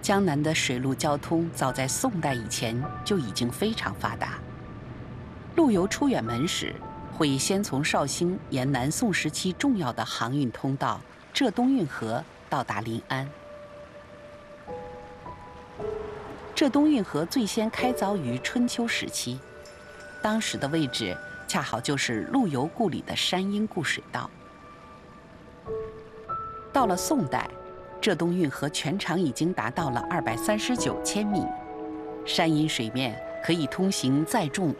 江南的水陆交通早在宋代以前就已经非常发达。陆游出远门时，会先从绍兴沿南宋时期重要的航运通道浙东运河到达临安。浙东运河最先开凿于春秋时期，当时的位置恰好就是陆游故里的山阴固水道。到了宋代，浙东运河全长已经达到了239千米，山阴水面可以通行载重